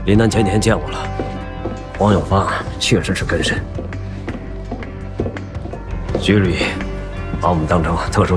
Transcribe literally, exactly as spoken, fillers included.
林南前天见我了，黄有发确实是根深。局里把我们当成特殊